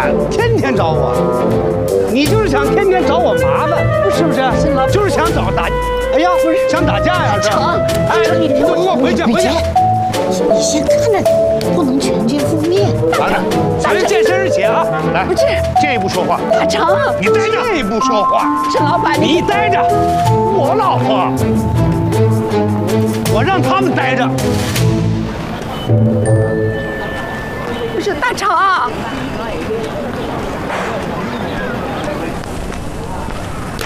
天天找我，你就是想天天找我麻烦，是不是？就是想找打，哎呀，不是想打架呀？是吧？哎，你给我回去，回去。 你先看着点，不能全军覆灭。 完了，咱们健身日起啊！来， 不是这一步说话。 大成， 你待着。这一步说话。 沈老板， 你待着。我老婆，我让他们待着。 不是大成。